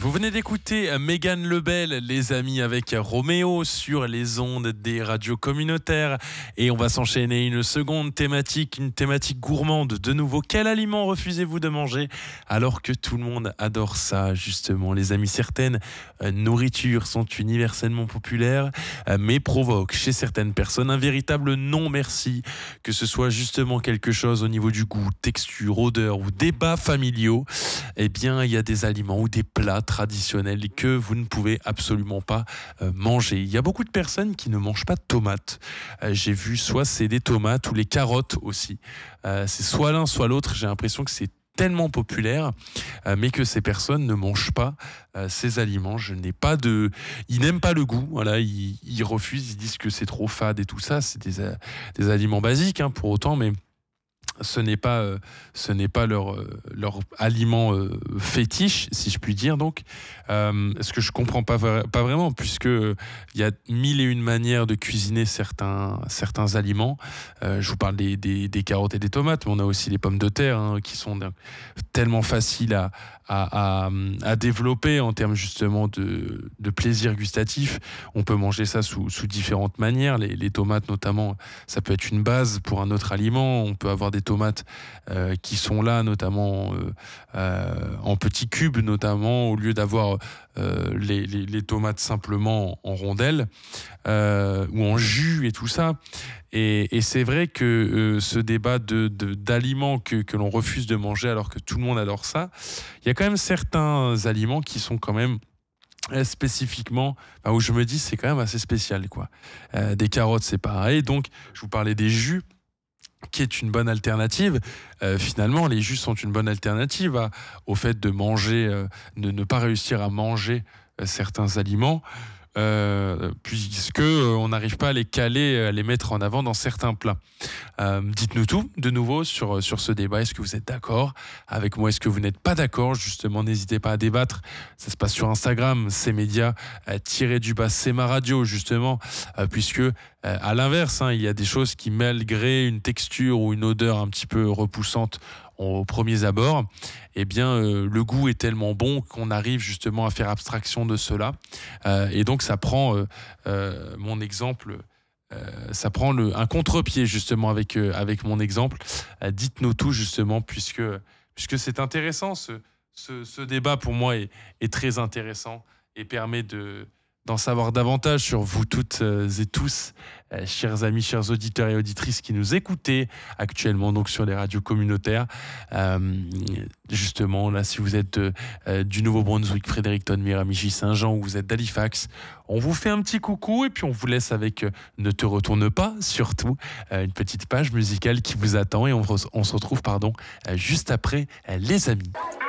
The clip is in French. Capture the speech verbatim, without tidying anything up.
Vous venez d'écouter Mégane Lebel, les amis, avec Roméo sur les ondes des radios communautaires. Et on va s'enchaîner une seconde thématique, une thématique gourmande. De nouveau, quel aliment refusez-vous de manger alors que tout le monde adore ça, justement, les amis? Certaines euh, nourritures sont universellement populaires, euh, mais provoquent chez certaines personnes un véritable non-merci. Que ce soit justement quelque chose au niveau du goût, texture, odeur ou débats familiaux, eh bien, il y a des aliments ou des plats traditionnels que vous ne pouvez absolument pas euh, manger. Il y a beaucoup de personnes qui ne mangent pas de tomates. Euh, j'ai vu soit c'est des tomates ou les carottes aussi. Euh, c'est soit l'un, soit l'autre. J'ai l'impression que c'est tellement populaire, euh, mais que ces personnes ne mangent pas euh, ces aliments. Je n'ai pas de, ils n'aiment pas le goût. Voilà, ils, ils refusent. Ils disent que c'est trop fade et tout ça. C'est des, euh, des aliments basiques, hein, pour autant, mais ce n'est pas, euh, ce n'est pas leur, euh, leur aliment euh, fétiche, si je puis dire. Donc, euh, ce que je comprends pas, pas vraiment, puisque il y a mille et une manières de cuisiner certains, certains aliments. Euh, je vous parle des, des, des carottes et des tomates, mais on a aussi les pommes de terre, hein, qui sont tellement faciles à, à, à, à développer en termes justement de, de plaisir gustatif. On peut manger ça sous, sous différentes manières. Les, les tomates, notamment, ça peut être une base pour un autre aliment. On peut avoir des tomates euh, qui sont là, notamment euh, euh, en petits cubes, notamment, au lieu d'avoir euh, les, les, les tomates simplement en rondelles euh, ou en jus et tout ça. Et, et c'est vrai que euh, ce débat de, de, d'aliments que, que l'on refuse de manger alors que tout le monde adore ça, il y a quand même certains aliments qui sont quand même spécifiquement, bah, où je me dis c'est quand même assez spécial, quoi. Euh, des carottes, c'est pareil. Donc, je vous parlais des jus, qui est une bonne alternative. Euh, finalement, les jus sont une bonne alternative à, au fait de manger, euh, de ne pas réussir à manger euh, certains aliments, euh, puisque euh, on n'arrive pas à les caler, à les mettre en avant dans certains plats. Euh, dites-nous tout, de nouveau, sur, sur ce débat. Est-ce que vous êtes d'accord avec moi? Est-ce que vous n'êtes pas d'accord? Justement, n'hésitez pas à débattre. Ça se passe sur Instagram, c'est média, euh, tiré du bas, c'est ma radio, justement, euh, puisque, euh, à l'inverse, hein, il y a des choses qui, malgré une texture ou une odeur un petit peu repoussante aux premiers abords, eh bien, euh, le goût est tellement bon qu'on arrive justement à faire abstraction de cela. Euh, et donc, ça prend euh, euh, mon exemple... Euh, ça prend le, un contre-pied justement avec, euh, avec mon exemple. Euh, dites-nous tout justement, puisque, puisque c'est intéressant. Ce, ce, ce débat pour moi est, est très intéressant et permet de, d'en savoir davantage sur vous toutes et tous, euh, chers amis, chers auditeurs et auditrices qui nous écoutez actuellement donc sur les radios communautaires. Euh, justement, là, si vous êtes de, euh, du Nouveau-Brunswick, Fredericton, Miramichi, Saint-Jean, ou vous êtes d'Halifax, on vous fait un petit coucou et puis on vous laisse avec euh, Ne te retourne pas, surtout, euh, une petite page musicale qui vous attend et on, on se retrouve pardon, euh, juste après, euh, les amis.